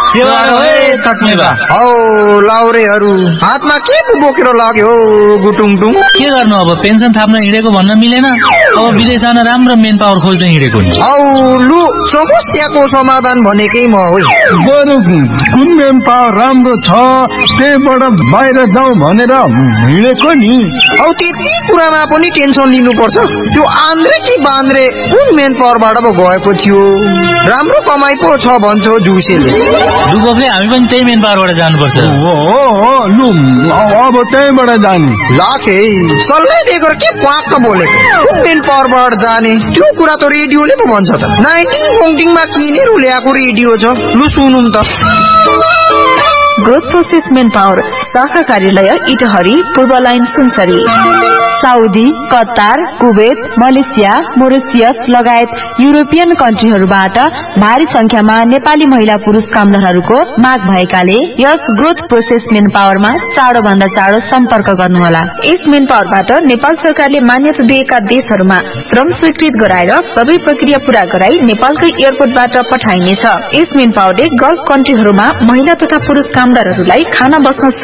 सेवा रहे तक्मेबा औ लाउरेहरू हातमा के पो बोकेर लाग्यो गुटुङटुङ के गर्नु अब पेन्सन थाप्न हिँडेको भन्न मिलेन अब विदेश जान राम्रो मेन पावर खोज्न हिँडेको नि औ लु समस्याको समाधान भनेकै म हो बरु कुन मेन पावर राम्रो छ त्यहीबाट बाहिर जाउँ भनेर हिँडेको नि औ त्यति कुरामा पनि टेन्सन लिनुपर्छ त्यो आन्द्रे कि बान्द्रे कुन मेन पावरबाट पो गएको थियो राम्रो कमाइ पो छ भन्छ जुसेले दुगोपले हामी पनि त्यही मेन पावरबाट जानुपर्छ हो लु अब त्यहीबाट जाने लाखे सल्लाह दिएको के पाक्क बोलेको कुन मेन पावरबाट जाने त्यो कुरा त रेडियोले पो भन्छ त 19 पोङ्टिङमा किनेर ल्याएको रेडियो छ लु सुनौँ त ग्रोथ प्रोसेस मेन पावर शाखा कार्यालय इटहरी पूर्व line Sunsari Saudi Qatar Kuwait Malaysia Mauritius लगायत युरोपियन कन्ट्रीहरूबाट भारी संख्यामा नेपाली महिला पुरुष कामदारहरूको माग भएकाले यस ग्रोथ प्रोसेस मेन पावरमा चाँडो भन्दा चाँडो सम्पर्क गर्नुहोला यस मेन पावरबाट नेपाल सरकारले मान्यता दिएका देशहरूमा श्रम स्वीकृत गराएर सबै प्रक्रिया पूरा गराई नेपालकै एयरपोर्टबाट पठाइनेछ यस मेन पावरले गल्फ कन्ट्रीहरूमा महिला तथा पुरुष कामदारहरूलाई खाना बस्न